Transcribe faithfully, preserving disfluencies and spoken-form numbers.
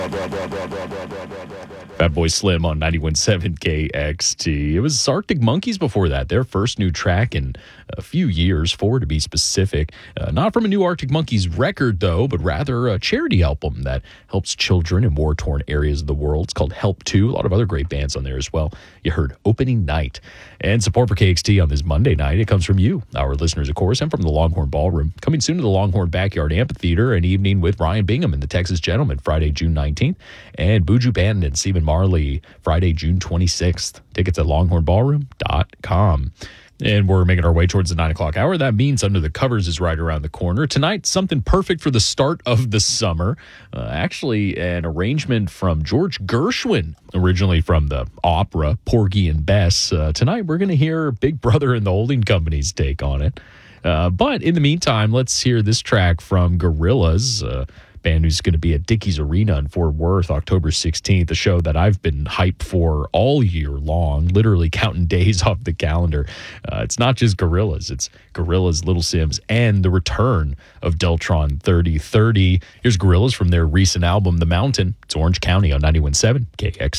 Fatboy Slim on ninety-one point seven K X T. It was Arctic Monkeys before that. Their first new track in a few years, four to be specific. Uh, not from a new Arctic Monkeys record, though, but rather a charity album that helps children in war-torn areas of the world. It's called Help To. A lot of other great bands on there as well. You heard Opening Night. And support for K X T on this Monday night, it comes from you, our listeners, of course, and from the Longhorn Ballroom. Coming soon to the Longhorn Backyard Amphitheater, an evening with Ryan Bingham and the Texas Gentlemen, Friday, June nineteenth, and Buju Banton and Stephen Marley, Friday, June twenty-sixth. Tickets at longhorn ballroom dot com. And we're making our way towards the nine o'clock hour. That means Under the Covers is right around the corner. Tonight, something perfect for the start of the summer. Uh, actually, an arrangement from George Gershwin, originally from the opera Porgy and Bess. Uh, tonight, we're going to hear Big Brother and the Holding Company's take on it. Uh, but in the meantime, let's hear this track from Gorillaz, uh, band who's going to be at Dickies Arena in Fort Worth October sixteenth, a show that I've been hyped for all year long, literally counting days off the calendar. Uh, it's not just Gorillaz, it's Gorillaz, Little Sims, and the return of Deltron thirty thirty. Here's Gorillaz from their recent album, The Mountain. It's Orange County on ninety-one point seven K X T.